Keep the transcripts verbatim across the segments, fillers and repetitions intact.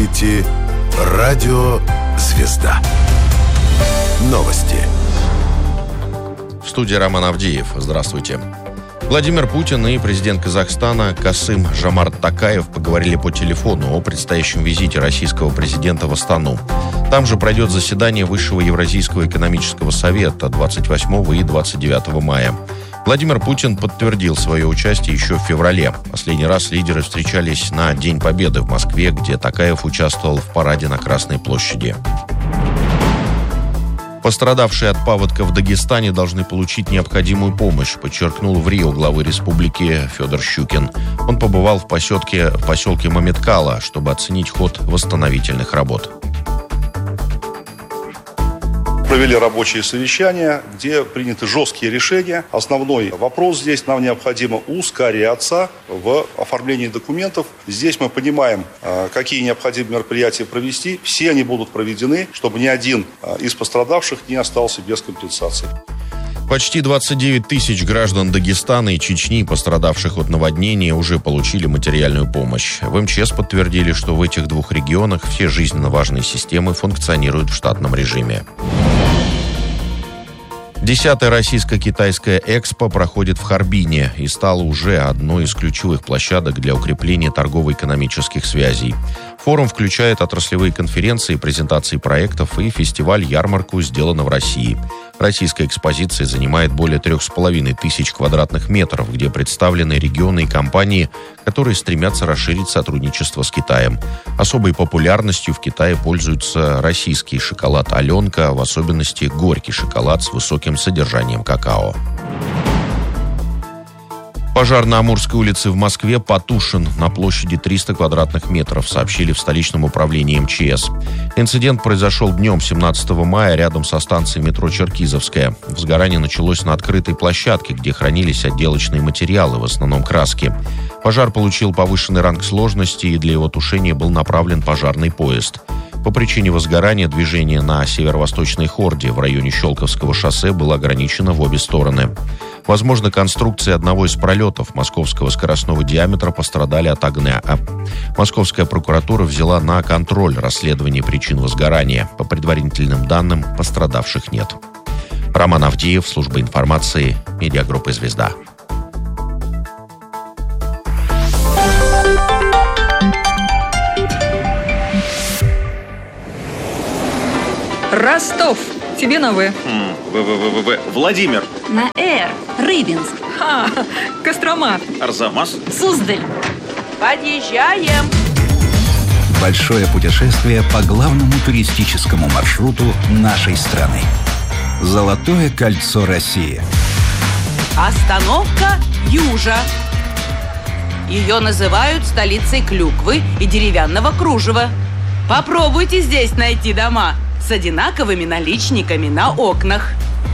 слушаете «Радио Звезда». Новости. В студии Роман Авдеев. Здравствуйте. Владимир Путин и президент Казахстана Касым-Жомарт Токаев поговорили по телефону о предстоящем визите российского президента в Астану. Там же пройдет заседание Высшего Евразийского экономического совета двадцать восьмого и двадцать девятого мая. Владимир Путин подтвердил свое участие еще в феврале. Последний раз лидеры встречались на День Победы в Москве, где Токаев участвовал в параде на Красной площади. Пострадавшие от паводка в Дагестане должны получить необходимую помощь, подчеркнул в Рио главы республики Федор Щукин. Он побывал в поселке, в поселке Мамиткала, чтобы оценить ход восстановительных работ. Провели рабочие совещания, где приняты жесткие решения. Основной вопрос здесь: нам необходимо ускоряться в оформлении документов. Здесь мы понимаем, какие необходимые мероприятия провести. Все они будут проведены, чтобы ни один из пострадавших не остался без компенсации. Почти двадцать девять тысяч граждан Дагестана и Чечни, пострадавших от наводнения, уже получили материальную помощь. В эм че эс подтвердили, что в этих двух регионах все жизненно важные системы функционируют в штатном режиме. Десятая российско-китайская экспо проходит в Харбине и стала уже одной из ключевых площадок для укрепления торгово-экономических связей. Форум включает отраслевые конференции, презентации проектов и фестиваль-ярмарку «Сделано в России». Российская экспозиция занимает более трех с половиной тысяч квадратных метров, где представлены регионы и компании, которые стремятся расширить сотрудничество с Китаем. Особой популярностью в Китае пользуется российский шоколад «Аленка», в особенности горький шоколад с высоким содержанием какао. Пожар на Амурской улице в Москве потушен на площади триста квадратных метров, сообщили в столичном управлении эм че эс. Инцидент произошел днем семнадцатого мая рядом со станцией метро Черкизовская. Возгорание началось на открытой площадке, где хранились отделочные материалы, в основном краски. Пожар получил повышенный ранг сложности, и для его тушения был направлен пожарный поезд. По причине возгорания движение на северо-восточной Хорде в районе Щелковского шоссе было ограничено в обе стороны. Возможно, конструкции одного из пролетов московского скоростного диаметра пострадали от огня. А Московская прокуратура взяла на контроль расследование причин возгорания. По предварительным данным, пострадавших нет. Роман Авдеев, служба информации, медиагруппа «Звезда». Ростов. Тебе на «В». В-В-В-В. Владимир. На «Р». Рыбинск. Ха, Кострома. Арзамас. Суздаль. Подъезжаем. Большое путешествие по главному туристическому маршруту нашей страны. Золотое кольцо России. Остановка Южа. Ее называют столицей клюквы и деревянного кружева. Попробуйте здесь найти дома с одинаковыми наличниками на окнах.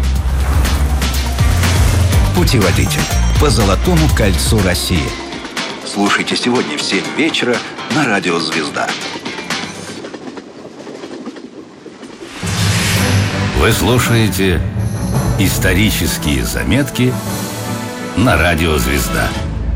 Путеводитель по Золотому кольцу России. Слушайте сегодня в семь вечера на радио «Звезда». Вы слушаете исторические заметки на радио «Звезда».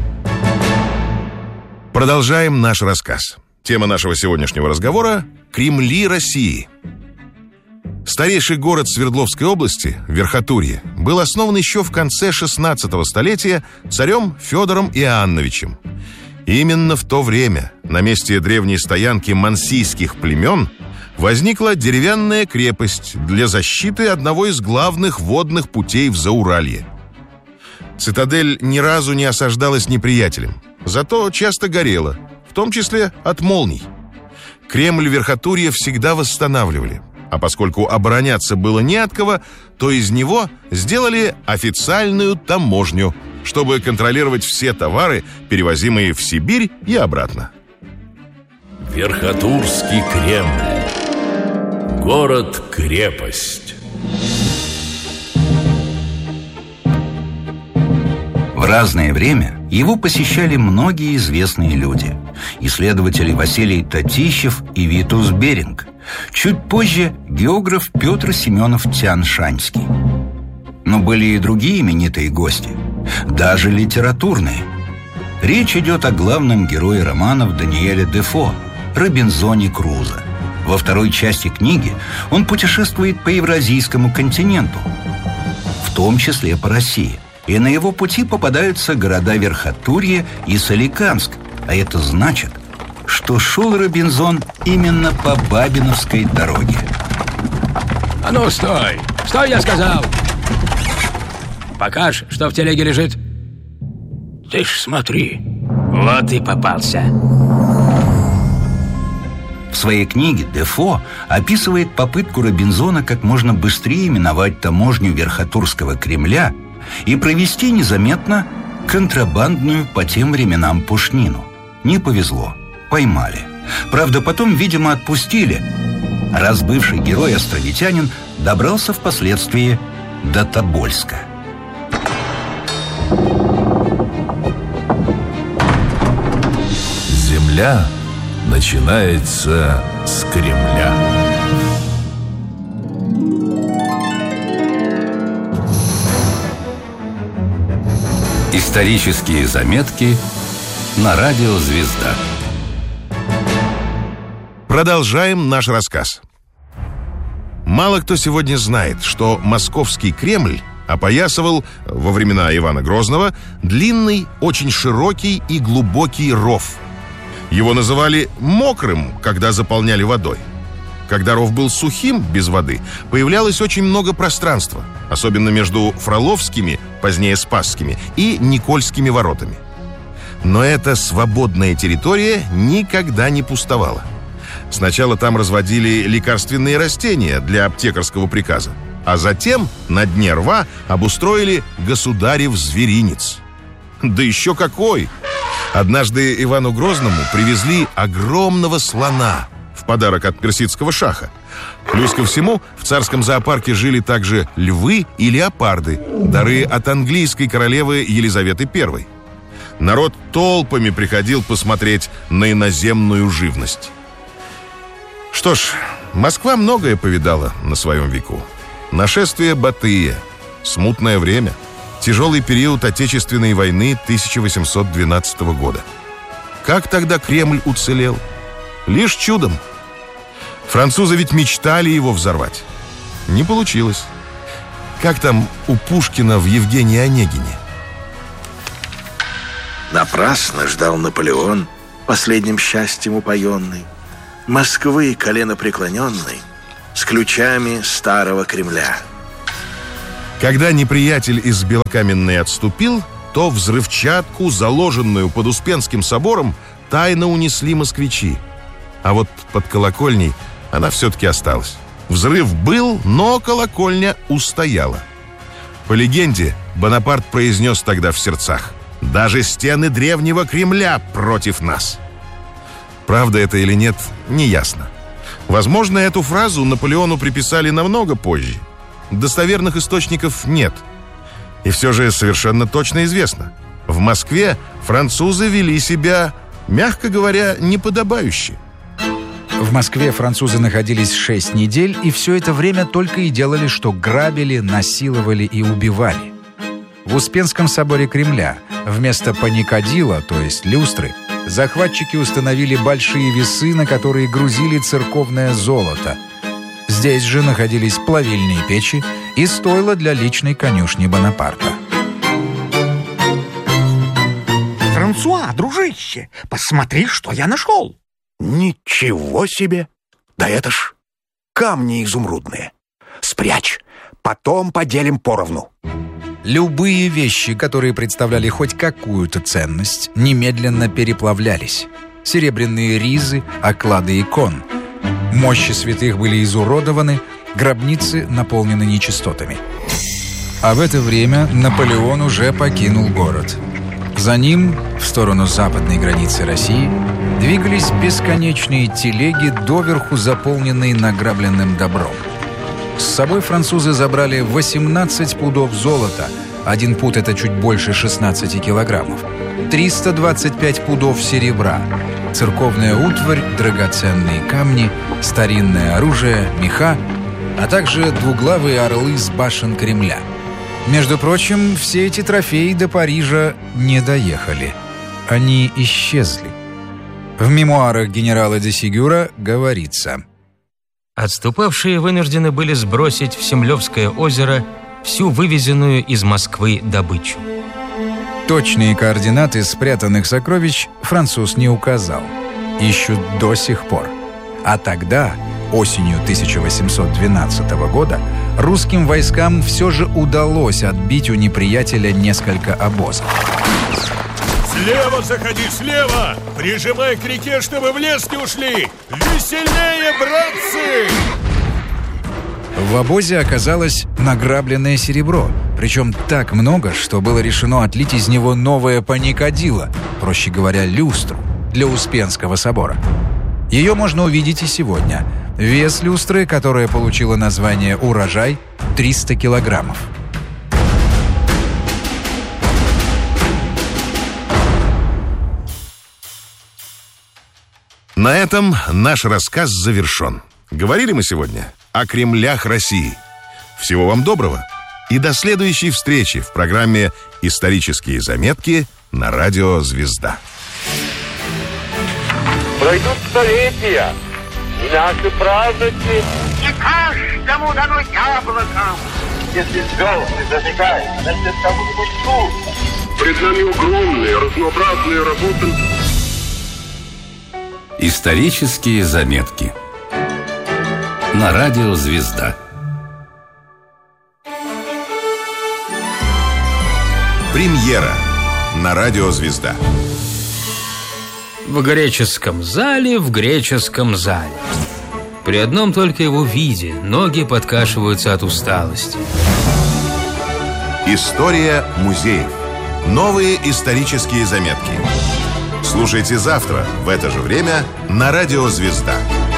Продолжаем наш рассказ. Тема нашего сегодняшнего разговора – Кремли России. Старейший город Свердловской области, Верхотурье, был основан еще в конце шестнадцатого столетия царем Федором Иоанновичем. Именно в то время на месте древней стоянки мансийских племен возникла деревянная крепость для защиты одного из главных водных путей в Зауралье. Цитадель ни разу не осаждалась неприятелем, зато часто горела, в том числе от молний. Кремль Верхотурья всегда восстанавливали, а поскольку обороняться было не от кого, то из него сделали официальную таможню, чтобы контролировать все товары, перевозимые в Сибирь и обратно. Верхотурский Кремль. Город-крепость. В разное время его посещали многие известные люди. Исследователи Василий Татищев и Витус Беринг. Чуть позже географ Петр Семенов Тянь-Шаньский. Но были и другие именитые гости, даже литературные. Речь идет о главном герое романов Даниэля Дефо, Робинзоне Крузо. Во второй части книги он путешествует по Евразийскому континенту, в том числе по России. И на его пути попадаются города Верхотурье и Соликамск. А это значит, что шел Робинзон именно по Бабиновской дороге. А ну, стой! Стой, я сказал! Покажь, что в телеге лежит. Ты ж смотри, вот и попался. В своей книге Дефо описывает попытку Робинзона как можно быстрее миновать таможню Верхотурского Кремля и провести незаметно контрабандную по тем временам пушнину. Не повезло, поймали. Правда, потом, видимо, отпустили, раз бывший герой-островитянин добрался впоследствии до Тобольска. Земля начинается с Кремля. Исторические заметки на радио «Звезда». Продолжаем наш рассказ. Мало кто сегодня знает, что московский Кремль опоясывал во времена Ивана Грозного длинный, очень широкий и глубокий ров. Его называли мокрым, когда заполняли водой. Когда ров был сухим, без воды, появлялось очень много пространства, особенно между Фроловскими, позднее Спасскими, и Никольскими воротами. Но эта свободная территория никогда не пустовала. Сначала там разводили лекарственные растения для аптекарского приказа, а затем на дне рва обустроили государев зверинец. Да еще какой! Однажды Ивану Грозному привезли огромного слона в подарок от персидского шаха. Плюс ко всему, в царском зоопарке жили также львы и леопарды, дары от английской королевы Елизаветы Первой. Народ толпами приходил посмотреть на иноземную живность. Что ж, Москва многое повидала на своем веку. Нашествие Батыя, смутное время, тяжелый период Отечественной войны тысяча восемьсот двенадцатого года. Как тогда Кремль уцелел? Лишь чудом. Французы ведь мечтали его взорвать. Не получилось. Как там у Пушкина в Евгении Онегине? Напрасно ждал Наполеон, последним счастьем упоенный, Москвы коленопреклоненной, с ключами старого Кремля. Когда неприятель из Белокаменной отступил, то взрывчатку, заложенную под Успенским собором, тайно унесли москвичи. А вот под колокольней она все-таки осталась. Взрыв был, но колокольня устояла. По легенде, Бонапарт произнес тогда в сердцах: «Даже стены древнего Кремля против нас». Правда это или нет, неясно. Возможно, эту фразу Наполеону приписали намного позже. Достоверных источников нет. И все же совершенно точно известно: в Москве французы вели себя, мягко говоря, неподобающе. В Москве французы находились шесть недель, и все это время только и делали, что грабили, насиловали и убивали. В Успенском соборе Кремля вместо паникадила, то есть люстры, захватчики установили большие весы, на которые грузили церковное золото. Здесь же находились плавильные печи и стойла для личной конюшни Бонапарта. Франсуа, дружище, посмотри, что я нашел. Ничего себе! Да это ж камни изумрудные. Спрячь, потом поделим поровну. Любые вещи, которые представляли хоть какую-то ценность, немедленно переплавлялись. Серебряные ризы, оклады икон. Мощи святых были изуродованы, гробницы наполнены нечистотами. А в это время Наполеон уже покинул город. За ним, в сторону западной границы России, двигались бесконечные телеги, доверху заполненные награбленным добром. С собой французы забрали восемнадцать пудов золота, один пуд — это чуть больше шестнадцати килограммов, триста двадцать пять пудов серебра, церковная утварь, драгоценные камни, старинное оружие, меха, а также двуглавые орлы с башен Кремля. Между прочим, все эти трофеи до Парижа не доехали. Они исчезли. В мемуарах генерала де Сигюра говорится: отступавшие вынуждены были сбросить в Семлевское озеро всю вывезенную из Москвы добычу. Точные координаты спрятанных сокровищ француз не указал. Ищут до сих пор. А тогда, осенью тысяча восемьсот двенадцатого года, русским войскам все же удалось отбить у неприятеля несколько обозов. Слева заходи, слева! Прижимай к реке, чтобы в лес не ушли! Веселее, братцы! В обозе оказалось награбленное серебро, причем так много, что было решено отлить из него новое паникадило, проще говоря, люстру, для Успенского собора. Ее можно увидеть и сегодня. Вес люстры, которая получила название «Урожай», триста килограммов. На этом наш рассказ завершен. Говорили мы сегодня о Кремлях России. Всего вам доброго и до следующей встречи в программе «Исторические заметки» на радио «Звезда». Пройдут столетия, и наши праздники не каждому дано яблоком. Если звезды зажигают, значит, кому-нибудь тут. Пред нами огромные, разнообразные работы. Исторические заметки на радио «Звезда». Премьера на радио «Звезда». В греческом зале, в греческом зале. При одном только его виде ноги подкашиваются от усталости. История музеев. Новые исторические заметки. Слушайте завтра в это же время на радио «Звезда».